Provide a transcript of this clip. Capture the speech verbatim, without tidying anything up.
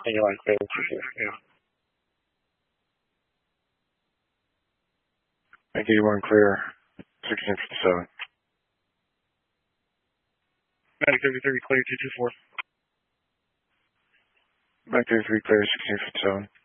And you line clear, two four. Yeah. Thank you, one clear, sixteen fifty-seven. Medic thirty-three clear, two two four. Medic thirty-three clear, sixteen fifty-seven.